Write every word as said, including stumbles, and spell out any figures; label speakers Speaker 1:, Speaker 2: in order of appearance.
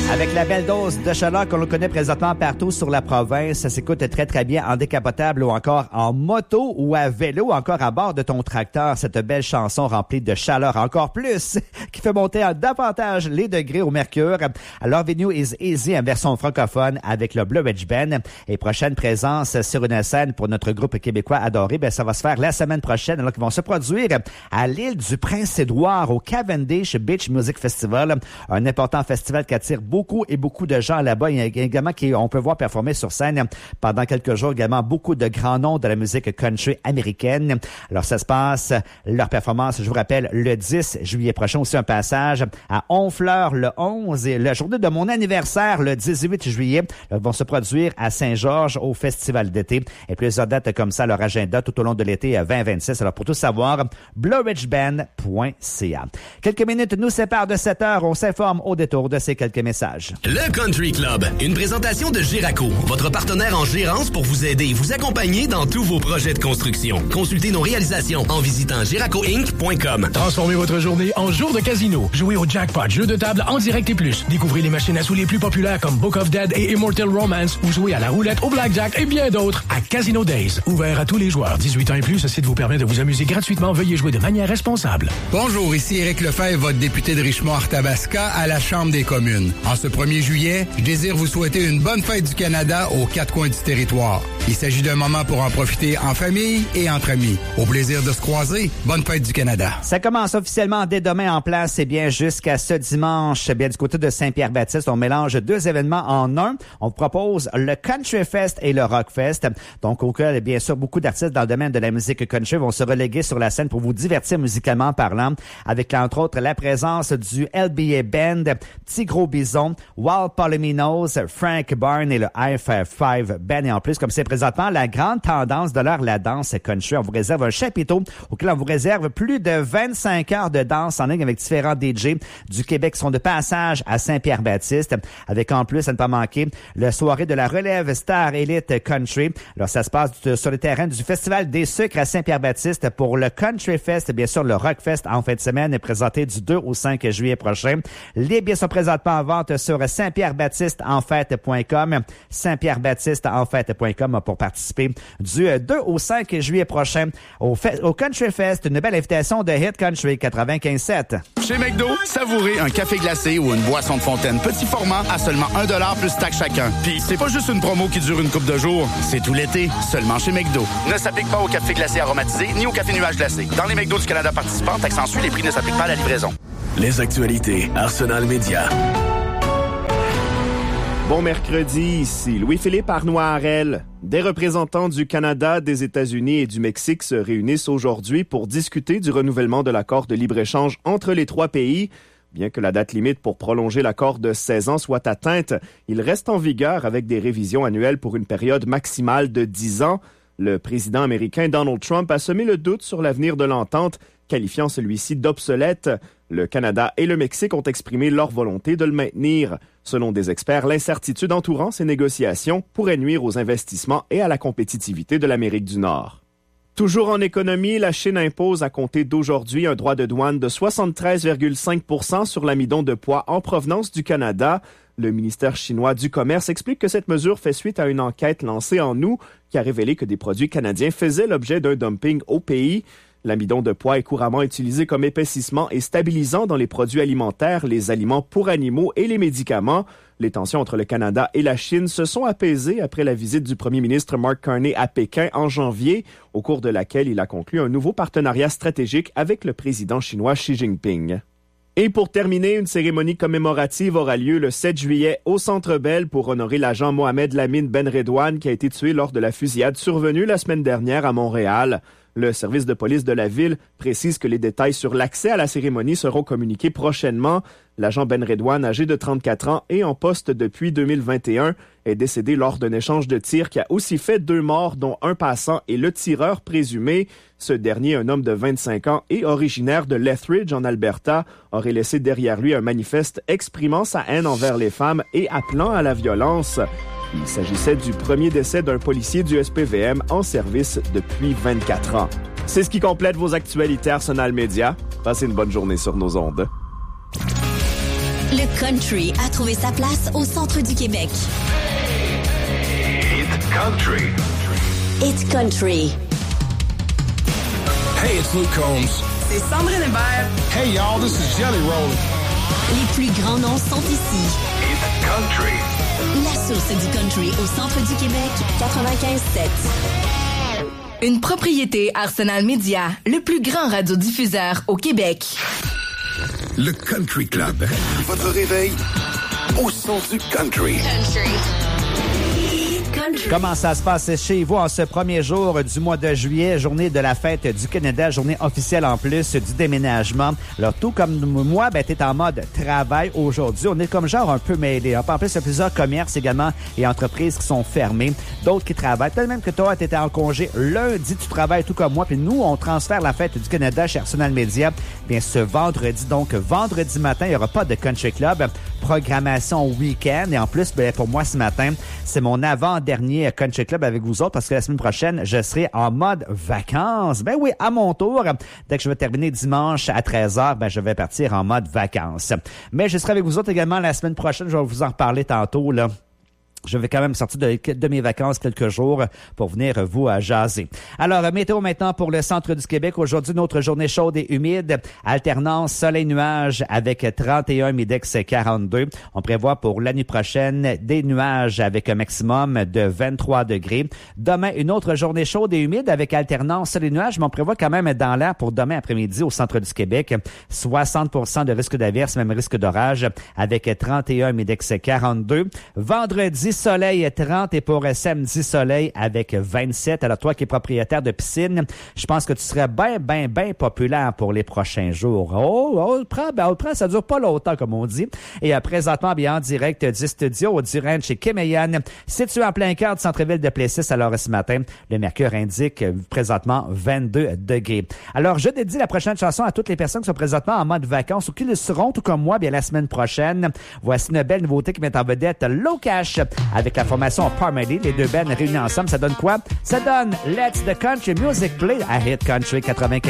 Speaker 1: Avec la belle dose de chaleur que l'on connaît présentement partout sur la province, ça s'écoute très très bien en décapotable ou encore en moto ou à vélo ou encore à bord de ton tracteur. Cette belle chanson remplie de chaleur encore plus qui fait monter davantage les degrés au mercure. Alors, Venue is Easy en version francophone avec le Blue Ridge Band. Et prochaine présence sur une scène pour notre groupe québécois adoré, ben ça va se faire la semaine prochaine alors qu'ils vont se produire à l'île du Prince-Édouard au Cavendish Beach Music Festival, un important festival qui attire beaucoup et beaucoup de gens là-bas. Il y a également qui on peut voir performer sur scène pendant quelques jours également beaucoup de grands noms de la musique country américaine. Alors ça se passe, leur performance, je vous rappelle, le dix juillet prochain, aussi un passage à Honfleur le onze et la journée de mon anniversaire le dix-huit juillet ils vont se produire à Saint-Georges au Festival d'été et plusieurs dates comme ça leur agenda tout au long de l'été vingt vingt-six. Alors pour tout savoir, blue ridge band point c a. Quelques minutes nous séparent de sept heures. On s'informe au détour de ces quelques messages.
Speaker 2: Le Country Club, une présentation de Giraco, votre partenaire en gérance pour vous aider et vous accompagner dans tous vos projets de construction. Consultez nos réalisations en visitant giraco inc point com.
Speaker 3: Transformez votre journée en jour de casino. Jouez au jackpot, jeux de table en direct et plus. Découvrez les machines à sous les plus populaires comme Book of Dead et Immortal Romance ou jouez à la roulette, au blackjack et bien d'autres à Casino Days. Ouvert à tous les joueurs. dix-huit ans et plus, ce site vous permet de vous amuser gratuitement. Veuillez jouer de manière responsable.
Speaker 4: Bonjour, ici Éric Lefebvre, votre député de Richemont-Arthabasca à la Chambre des communes. En ce premier juillet, je désire vous souhaiter une bonne fête du Canada aux quatre coins du territoire. Il s'agit d'un moment pour en profiter en famille et entre amis. Au plaisir de se croiser, bonne fête du Canada.
Speaker 1: Ça commence officiellement dès demain en place, c'est bien jusqu'à ce dimanche. Bien du côté de Saint-Pierre-Baptiste, on mélange deux événements en un. On vous propose le Country Fest et le Rock Fest. Donc auquel, bien sûr, beaucoup d'artistes dans le domaine de la musique country vont se reléguer sur la scène pour vous divertir musicalement parlant, avec entre autres la présence du L B A Band, Petit Gros Bison, Wild Palominos, Frank Barn et le I cinq Band. Et en plus, comme c'est présentement la grande tendance de l'heure, la danse country, on vous réserve un chapiteau auquel on vous réserve plus de vingt-cinq heures de danse en ligne avec différents D J du Québec qui sont de passage à Saint-Pierre-Baptiste, avec en plus, à ne pas manquer, la soirée de la relève Star Elite Country. Alors, ça se passe sur le terrain du Festival des Sucres à Saint-Pierre-Baptiste pour le Country Fest, bien sûr, le Rock Fest en fin de semaine est présenté du deux au cinq juillet prochain. Les billets sont présentement en vente sur saint pierre baptiste en fête point com, saint pierre baptiste en fête point com pour participer du deux au cinq juillet prochain au, fe- au Country Fest. Une belle invitation de Hit Country quatre-vingt-quinze sept.
Speaker 5: Chez McDo, savourez un café glacé ou une boisson de fontaine petit format à seulement un dollar plus taxe chacun. Puis c'est pas juste une promo qui dure une couple de jours, c'est tout l'été, seulement chez McDo. Ne s'applique pas au café glacé aromatisé ni au café nuage glacé. Dans les McDo du Canada participants, taxe en suit, les prix ne s'appliquent pas à la livraison.
Speaker 2: Les actualités Arsenal Média.
Speaker 6: Bon mercredi, ici Louis-Philippe Arnois-Harel. Des représentants du Canada, des États-Unis et du Mexique se réunissent aujourd'hui pour discuter du renouvellement de l'accord de libre-échange entre les trois pays. Bien que la date limite pour prolonger l'accord de seize ans soit atteinte, il reste en vigueur avec des révisions annuelles pour une période maximale de dix ans. Le président américain Donald Trump a semé le doute sur l'avenir de l'entente, qualifiant celui-ci d'obsolète. Le Canada et le Mexique ont exprimé leur volonté de le maintenir. Selon des experts, l'incertitude entourant ces négociations pourrait nuire aux investissements et à la compétitivité de l'Amérique du Nord. Toujours en économie, la Chine impose à compter d'aujourd'hui un droit de douane de soixante-treize virgule cinq pour cent sur l'amidon de poids en provenance du Canada. Le ministère chinois du Commerce explique que cette mesure fait suite à une enquête lancée en août qui a révélé que des produits canadiens faisaient l'objet d'un dumping au pays. L'amidon de pois est couramment utilisé comme épaississement et stabilisant dans les produits alimentaires, les aliments pour animaux et les médicaments. Les tensions entre le Canada et la Chine se sont apaisées après la visite du premier ministre Mark Carney à Pékin en janvier, au cours de laquelle il a conclu un nouveau partenariat stratégique avec le président chinois Xi Jinping. Et pour terminer, une cérémonie commémorative aura lieu le sept juillet au Centre Bell pour honorer l'agent Mohamed Lamine Ben Redouane qui a été tué lors de la fusillade survenue la semaine dernière à Montréal. Le service de police de la ville précise que les détails sur l'accès à la cérémonie seront communiqués prochainement. L'agent Ben Redouane, âgé de trente-quatre ans et en poste depuis deux mille vingt et un, est décédé lors d'un échange de tirs qui a aussi fait deux morts, dont un passant et le tireur présumé. Ce dernier, un homme de vingt-cinq ans et originaire de Lethbridge en Alberta, aurait laissé derrière lui un manifeste exprimant sa haine envers les femmes et appelant à la violence. Il s'agissait du premier décès d'un policier du S P V M en service depuis vingt-quatre ans. C'est ce qui complète vos actualités Arsenal Média. Passez une bonne journée sur nos ondes.
Speaker 7: Le country a trouvé sa place au centre du Québec.
Speaker 8: It's country.
Speaker 7: It's country.
Speaker 8: Hey, it's Luke Combs.
Speaker 9: C'est Sandrine Hébert.
Speaker 8: Hey, y'all, this is Jelly Roll.
Speaker 7: Les plus grands noms sont ici.
Speaker 8: It's country.
Speaker 7: La source du country au centre du Québec, quatre-vingt-quinze sept.
Speaker 9: Une propriété Arsenal Media, le plus grand radiodiffuseur au Québec.
Speaker 8: Le Country Club. Votre réveil au son du country.
Speaker 7: Country.
Speaker 1: Comment ça se passe chez vous en ce premier jour du mois de juillet, journée de la fête du Canada, journée officielle en plus du déménagement. Alors, tout comme moi, ben, t'es en mode travail aujourd'hui. On est comme genre un peu mêlés. En plus, il y a plusieurs commerces également et entreprises qui sont fermées, d'autres qui travaillent. Peut-être même que toi, t'étais en congé lundi, tu travailles tout comme moi, puis nous, on transfère la fête du Canada chez Arsenal Media. Bien, ce vendredi, donc vendredi matin, il n'y aura pas de Country Club, programmation week-end. Et en plus, ben, pour moi, ce matin, c'est mon avant-dernier Country Club avec vous autres parce que la semaine prochaine, je serai en mode vacances. Ben oui, à mon tour. Dès que je vais terminer dimanche à treize heures, ben je vais partir en mode vacances. Mais je serai avec vous autres également la semaine prochaine. Je vais vous en reparler tantôt, là. Je vais quand même sortir de, de mes vacances quelques jours pour venir vous à jaser. Alors, météo maintenant pour le centre du Québec. Aujourd'hui, notre journée chaude et humide. Alternance soleil-nuage avec trente et un, Midex quarante-deux. On prévoit pour la nuit prochaine des nuages avec un maximum de vingt-trois degrés. Demain, une autre journée chaude et humide avec alternance soleil-nuage, mais on prévoit quand même dans l'air pour demain après-midi au centre du Québec. soixante pour cent de risque d'averse, même risque d'orage avec trente et un, Midex quarante-deux. Vendredi, soleil trente et pour samedi soleil avec vingt-sept. Alors toi qui es propriétaire de piscine, je pense que tu serais bien, bien, bien populaire pour les prochains jours. Oh, on le prend, ben on le prend, ça dure pas longtemps comme on dit. Et euh, présentement, bien en direct du studio du ranch chez Kemeyan, situé en plein cœur du centre-ville de Plessis. Alors ce matin, le mercure indique euh, présentement vingt-deux degrés. Alors je dédie la prochaine chanson à toutes les personnes qui sont présentement en mode vacances ou qui le seront, tout comme moi, bien la semaine prochaine. Voici une belle nouveauté qui met en vedette Low Cash avec la formation Parmedy, les deux bands réunis ensemble. Ça donne quoi? Ça donne Let's the Country Music Play à Hit Country quatre-vingt-quinze.